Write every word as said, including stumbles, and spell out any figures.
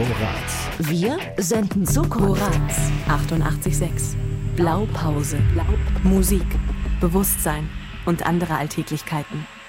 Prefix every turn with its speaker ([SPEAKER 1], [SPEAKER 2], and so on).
[SPEAKER 1] Horaz.
[SPEAKER 2] Wir senden Zukunft.
[SPEAKER 3] Horaz achtundachtzig Komma sechs. Blaupause. Musik, Bewusstsein und andere Alltäglichkeiten.